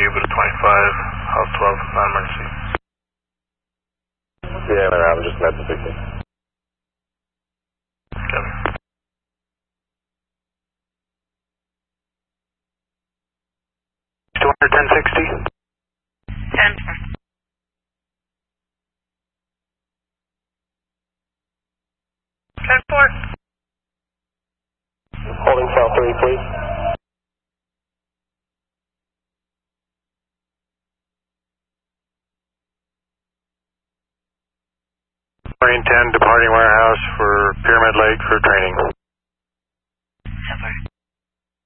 Cuba to 25, House 12, non-emergency. Yeah, I'm just met the victim. Kevin. 1060. 10. Code 4. Holding cell 3, please. Marine 10 departing warehouse for Pyramid Lake for training.